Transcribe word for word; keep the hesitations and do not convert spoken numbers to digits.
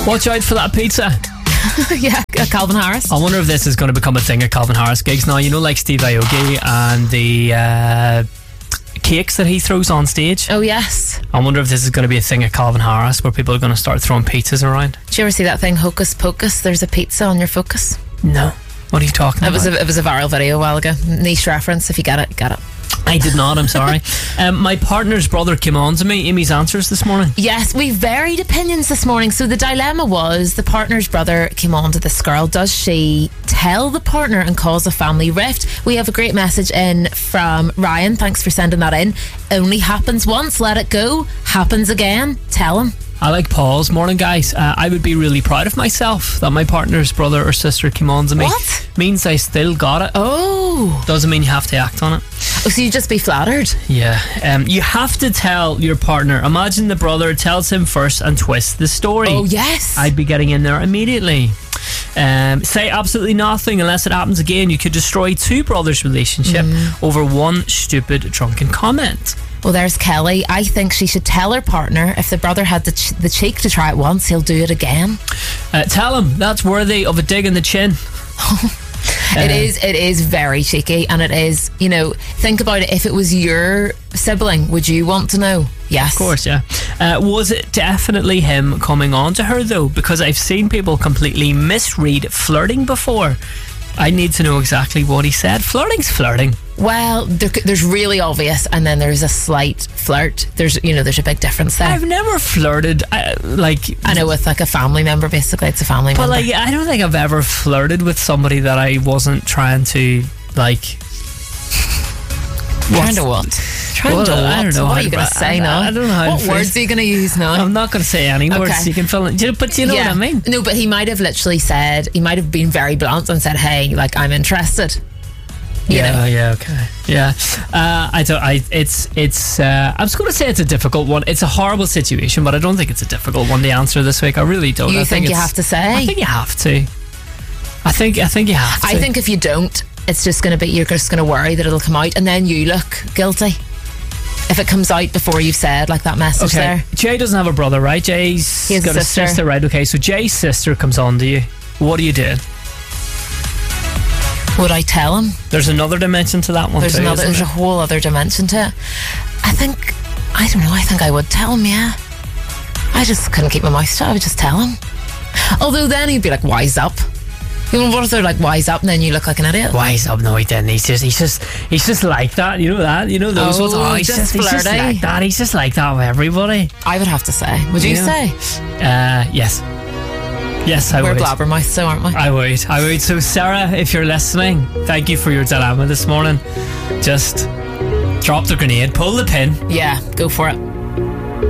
Watch out for that pizza. Yeah, Calvin Harris. I wonder if this is going to become a thing at Calvin Harris gigs now. You know, like Steve Aoki and the uh, cakes that he throws on stage. Oh, yes. I wonder if this is going to be a thing at Calvin Harris where people are going to start throwing pizzas around. Did you ever see that thing, Hocus Pocus? There's a pizza on your focus. No. What are you talking it about? Was a, it was a viral video a while ago. Niche reference. If you get it, get it. I did not, I'm sorry. um, my partner's brother came on to me, Amy's Answers, this morning. Yes, we varied opinions this morning. So the dilemma was the partner's brother came on to this girl. Does she tell the partner and cause a family rift? We have a great message in from Ryan. Thanks for sending that in. Only happens once, let it go. Happens again, tell him. I like Paul's. Morning, guys. Uh, I would be really proud of myself that my partner's brother or sister came on to me. What? Means I still got it. Oh. Doesn't mean you have to act on it. Oh, so you just be flattered? Yeah. Um, you have to tell your partner. Imagine the brother tells him first and twists the story. Oh, yes. I'd be getting in there immediately. Um, say absolutely nothing unless it happens again. You could destroy two brothers' relationship mm. over one stupid drunken comment. Well, there's Kelly. I think she should tell her partner if the brother had the, ch- the cheek to try it once, he'll do it again. Uh, tell him that's worthy of a dig in the chin. It uh, is it is very cheeky, and it is, you know, think about it. If it was your sibling, would you want to know? Yes. Of course, yeah. Uh, was it definitely him coming on to her, though? Because I've seen people completely misread flirting before. I need to know exactly what he said. Flirting's flirting. Well, there, there's really obvious, and then there's a slight flirt. There's, you know, there's a big difference there. I've never flirted, uh, like... I know, with like a family member, basically. It's a family but member. But like, I don't think I've ever flirted with somebody that I wasn't trying to, like... Trying to what? Trying well, to what? I don't know. What are you going to say I, now? I don't know how What to words are you going to use now? I'm not going to say any words. Okay. You can fill in. But you know yeah. what I mean? No, but he might have literally said, he might have been very blunt and said, hey, like, I'm interested. You yeah, know? yeah, okay, yeah. Uh, I don't. I. It's. It's. Uh, I was going to say it's a difficult one. It's a horrible situation, but I don't think it's a difficult one to answer this week. I really don't. You I think, think you have to say? I think you have to. I think. I think you have to. I think if you don't, it's just going to be. You're just going to worry that it'll come out, and then you look guilty if it comes out before you've said like that message okay. there. Jay doesn't have a brother, right? Jay's he has got a a sister. sister, right? Okay, so Jay's sister comes on to you. What do you do? Would I tell him? There's another dimension to that one. There's too, another. There's it? a whole other dimension to it. I think. I don't know. I think I would tell him. Yeah. I just couldn't keep my mouth shut. I would just tell him. Although then he'd be like, "Wise up." You know, what if they're like, "Wise up," and then you look like an idiot? Wise up? No, he didn't. He's just, he's just, he's just like that. You know that. You know those oh, ones. Oh, he's just, just, he's just like that. He's just like that with everybody. I would have to say. Would you, you know? say? Uh, yes. Yes, I We're would. We're blabbermouths, so aren't we? I would. I would. So, Sarah, if you're listening, thank you for your dilemma this morning. Just drop the grenade, pull the pin. Yeah, go for it.